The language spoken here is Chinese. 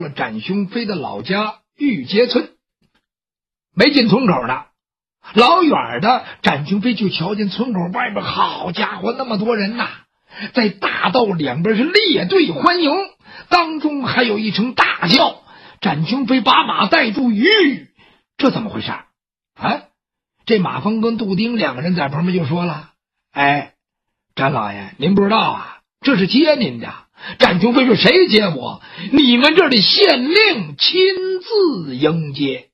了展雄飞的老家玉碣村。没进村口呢，老远的展雄飞就瞧见村口外边，好家伙，那么多人呐，在大道两边是列队欢迎，当中还有一声大叫。展雄飞把马带住，这怎么回事啊？这马蜂跟杜丁两个人在旁边就说了：“哎，展老爷，您不知道啊，这是接您的。”展雄飞说：“谁接我？你们这里县令亲自迎接。”